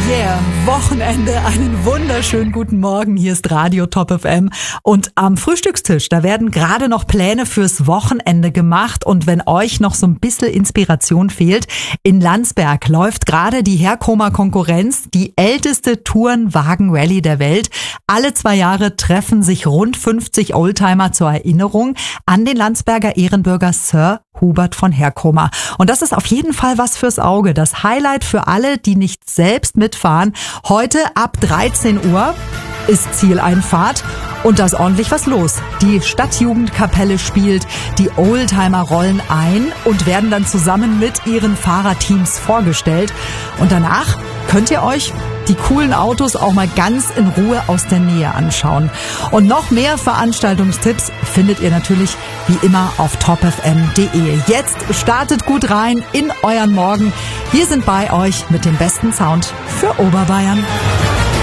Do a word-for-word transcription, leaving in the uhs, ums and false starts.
Yeah, Wochenende, einen wunderschönen guten Morgen. Hier ist Radio Top F M und am Frühstückstisch, da werden gerade noch Pläne fürs Wochenende gemacht und wenn euch noch so ein bisschen Inspiration fehlt, in Landsberg läuft gerade die Herkoma-Konkurrenz, die älteste Tourenwagen-Rallye der Welt. Alle zwei Jahre treffen sich rund fünfzig Oldtimer zur Erinnerung an den Landsberger Ehrenbürger Sir Hubert von Herkoma. Und das ist auf jeden Fall was fürs Auge. Das Highlight für alle, die nicht selbst mitfahren. Heute ab dreizehn Uhr ist Zieleinfahrt und da ist ordentlich was los. Die Stadtjugendkapelle spielt, die Oldtimer rollen ein und werden dann zusammen mit ihren Fahrerteams vorgestellt. Und danach könnt ihr euch die coolen Autos auch mal ganz in Ruhe aus der Nähe anschauen. Und noch mehr Veranstaltungstipps findet ihr natürlich wie immer auf top f m punkt d e. Jetzt startet gut rein in euren Morgen. Wir sind bei euch mit dem besten Sound für Oberbayern.